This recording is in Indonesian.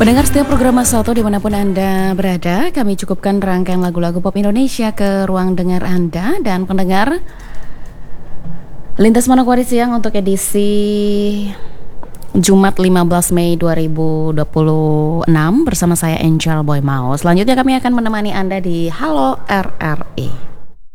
Pendengar setiap program Satu dimanapun Anda berada, kami cukupkan rangkaian lagu-lagu pop Indonesia ke ruang dengar Anda. Dan pendengar, Lintas Manokwari Siang untuk edisi Jumat 15 Mei 2026 bersama saya Angel Boy Mau. Selanjutnya kami akan menemani Anda di Halo RRI.